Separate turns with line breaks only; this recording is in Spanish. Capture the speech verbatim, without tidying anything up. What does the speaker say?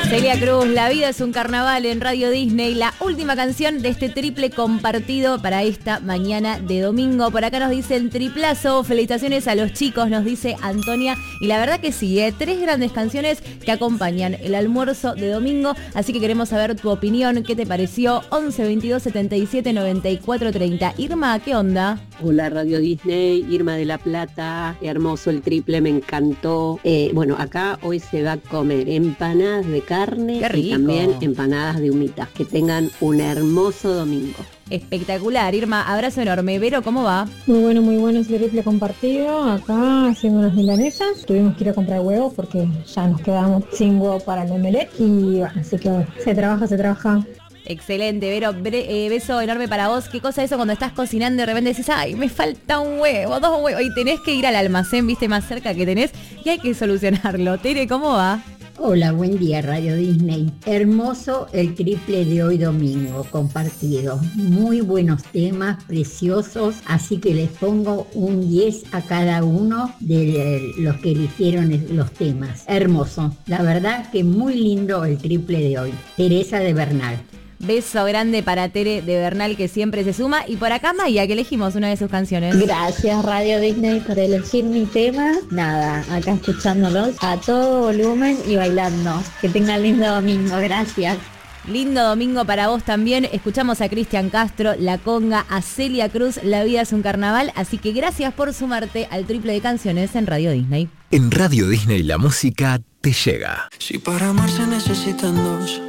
Celia Cruz, La vida es un carnaval en Radio Disney, la última canción de este triple compartido para esta mañana de domingo. Por acá nos dicen triplazo, felicitaciones a los chicos, nos dice Antonia. Y la verdad que sí, ¿eh? Tres grandes canciones que acompañan el almuerzo de domingo. Así que queremos saber tu opinión, ¿qué te pareció? once veintidós setenta y siete noventa y cuatro treinta. Irma, ¿qué onda?
Hola Radio Disney, Irma de La Plata, hermoso el triple, me encantó. Eh, bueno, acá hoy se va a comer empanadas de carne y también empanadas de humitas. Que tengan un hermoso domingo.
Espectacular, Irma, abrazo enorme. Vero, ¿cómo va?
Muy bueno, muy bueno ese triple compartido. Acá haciendo unas milanesas. Tuvimos que ir a comprar huevos porque ya nos quedamos sin huevo para el omelette. Y bueno, así que se trabaja, se trabaja.
Excelente, Vero, bre- eh, beso enorme para vos. ¿Qué cosa es eso cuando estás cocinando y de repente decís, ay, me falta un huevo, dos huevos? Y tenés que ir al almacén, viste, más cerca que tenés y hay que solucionarlo. Tere, ¿cómo va?
Hola, buen día Radio Disney. Hermoso el triple de hoy domingo compartido. Muy buenos temas, preciosos. Así que les pongo un diez a cada uno de los que eligieron los temas. Hermoso. La verdad que muy lindo el triple de hoy. Teresa de Bernal.
Beso grande para Tere de Bernal, que siempre se suma. Y por acá Maya, que elegimos una de sus canciones.
Gracias Radio Disney por elegir mi tema. Nada, acá escuchándolos a todo volumen y bailando. Que tengan lindo domingo, gracias.
Lindo domingo para vos también. Escuchamos a Cristian Castro, La Conga, a Celia Cruz, La vida es un carnaval. Así que gracias por sumarte al triple de canciones en Radio Disney.
En Radio Disney la música te llega.
Si para amar se necesitan dos,